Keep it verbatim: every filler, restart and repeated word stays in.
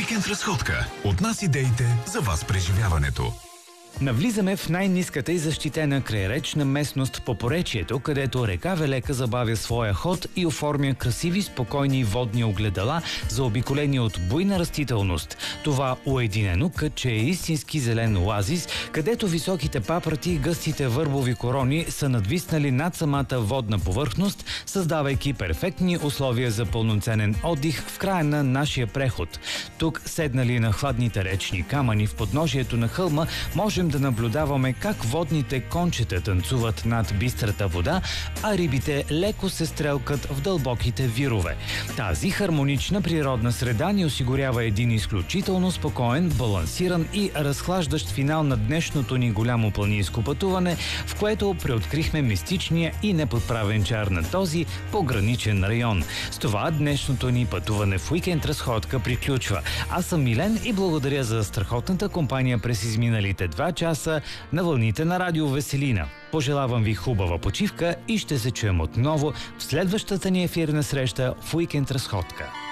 Уикенд разходка. От нас идеите за вас преживяването. Навлизаме в най-ниската и защитена крайречна местност по поречието, където река Велека забавя своя ход и оформя красиви, спокойни водни огледала, заобиколени от буйна растителност. Това уединено кътче е истински зелен оазис, където високите папрати и гъстите върбови корони са надвиснали над самата водна повърхност, създавайки перфектни условия за пълноценен отдих в края на нашия преход. Тук, седнали на хладните речни камъни в подножието на хълма, можем да наблюдаваме как водните кончета танцуват над бистрата вода, а рибите леко се стрелкат в дълбоките вирове. Тази хармонична природна среда ни осигурява един изключително спокоен, балансиран и разхлаждащ финал на днешното ни голямо планинско пътуване, в което преоткрихме мистичния и неподправен чар на този пограничен район. С това днешното ни пътуване в уикенд разходка приключва. Аз съм Милен и благодаря за страхотната компания през изминалите два часа на вълните на Радио Веселина. Пожелавам ви хубава почивка и ще се чуем отново в следващата ни ефирна среща в уикенд разходка.